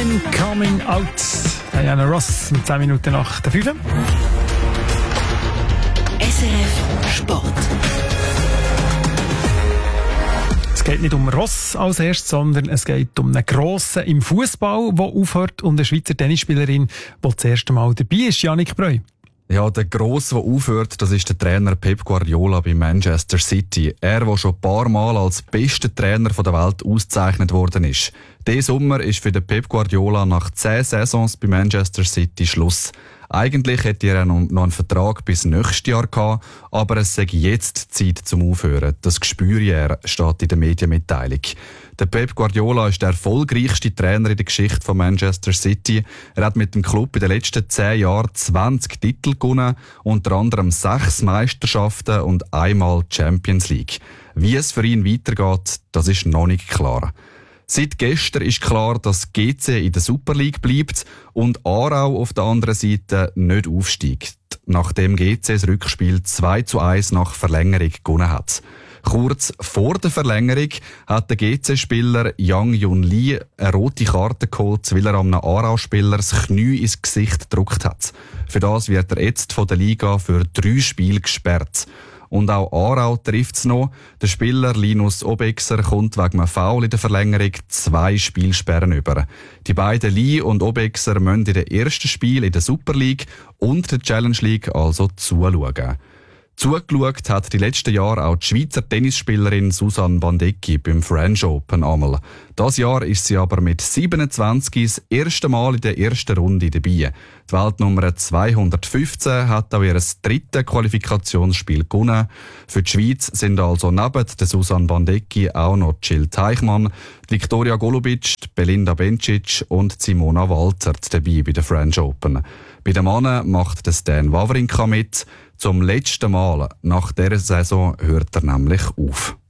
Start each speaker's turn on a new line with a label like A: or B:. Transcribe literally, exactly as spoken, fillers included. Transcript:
A: Rain Coming Out. Diana Ross mit zehn Minuten nach der fünf.
B: S R F Sport.
A: Es geht nicht um Ross als erstes, sondern es geht um einen Grossen im Fußball, der aufhört, und eine Schweizer Tennisspielerin, die das erste Mal dabei ist, Jannik Breu.
C: Ja, der Grosse, der aufhört, das ist der Trainer Pep Guardiola bei Manchester City. Er, der schon ein paar Mal als bester Trainer der Welt ausgezeichnet worden ist. Diesen Sommer ist für den Pep Guardiola nach zehn Saisons bei Manchester City Schluss. Eigentlich hätte er noch einen Vertrag bis nächstes Jahr gehabt, aber es sei jetzt Zeit zum Aufhören. Das spüre er, steht in der Medienmitteilung. Der Pep Guardiola ist der erfolgreichste Trainer in der Geschichte von Manchester City. Er hat mit dem Club in den letzten zehn Jahren zwanzig Titel gewonnen, unter anderem sechs Meisterschaften und einmal Champions League. Wie es für ihn weitergeht, das ist noch nicht klar. Seit gestern ist klar, dass G C in der Super League bleibt und Aarau auf der anderen Seite nicht aufsteigt, nachdem G C das Rückspiel zwei zu eins nach Verlängerung gewonnen hat. Kurz vor der Verlängerung hat der G C-Spieler Yang Yun Lee eine rote Karte geholt, weil er einem Aarau-Spieler das Knie ins Gesicht gedrückt hat. Für das wird er jetzt von der Liga für drei Spiele gesperrt. Und auch Aarau trifft's noch. Der Spieler Linus Obexer kommt wegen einem Foul in der Verlängerung zwei Spielsperren über. Die beiden Lee und Obexer müssen in den ersten Spiel in der Super League und der Challenge League also zuschauen. Zugeschaut hat die letzten Jahre auch die Schweizer Tennisspielerin Susanne Bandecki beim French Open einmal. Das Jahr ist sie aber mit siebenundzwanzig das erste Mal in der ersten Runde dabei. Die Weltnummer zweihundertfünfzehn hat auch ihr drittes Qualifikationsspiel gewonnen. Für die Schweiz sind also neben der Susanne Bandecki auch noch Jill Teichmann, Viktoria Golubic, Belinda Bencic und Simona Waltert dabei bei der French Open. Bei den Männern macht der Stan Wawrinka mit. Zum letzten Mal nach dieser Saison hört er nämlich auf.